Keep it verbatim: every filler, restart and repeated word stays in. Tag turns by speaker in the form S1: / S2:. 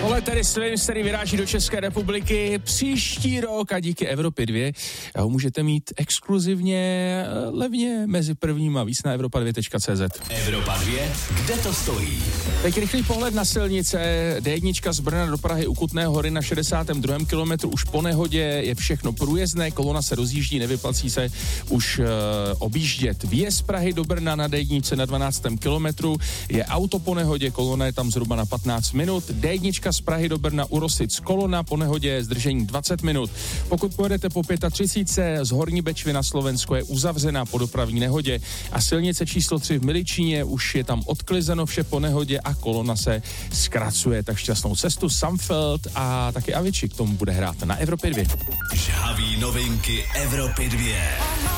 S1: Tohle tedy Slim, který vyráží do České republiky příští rok a díky Evropě dvě ho můžete mít exkluzivně levně mezi prvním a víc na evropa dvě tečka cé zet.
S2: Evropa dvě, kde to stojí?
S1: Teď rychlý pohled na silnice. dé jedna z Brna do Prahy u Kutné Hory na šedesátém druhém kilometru už po nehodě je všechno průjezdné, kolona se rozjíždí, nevyplací se už e, objíždět. Vjezd z Prahy do Brna na dé jedna na dvanáctém kilometru je auto po nehodě, kolona je tam zhruba na patnáct minut. dé jedna z Prahy do Brna u Rosic, kolona po nehodě zdržení dvacet minut. Pokud pojedete po třicet pět z Horní Bečvy na Slovensko je uzavřená po dopravní nehodě a silnice číslo tři v Miličíně už je tam odklizeno vše po nehodě a kolona se zkracuje. Tak šťastnou cestu Samfeld a taky Avicii k tomu bude hrát na Evropě dvě.
S2: Žhavý novinky Evropy dvě.